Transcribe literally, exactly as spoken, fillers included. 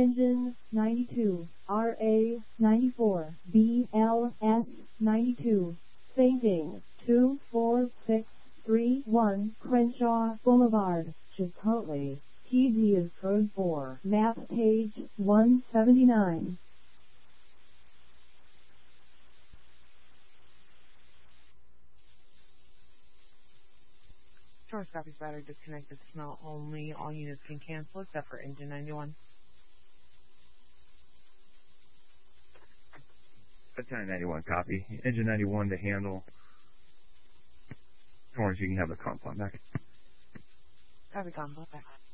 Engine ninety-two, R A ninety-four, B L S ninety-two, Fading two four six three one Crenshaw Boulevard, Chipotle. T D is code four, map page one seventy-nine. Source copies battery disconnected, smell only. All units can cancel except for engine ninety-one. Lieutenant ninety-one, copy. Engine ninety-one to handle. Orange, you can have the compound back. Copy, compound back.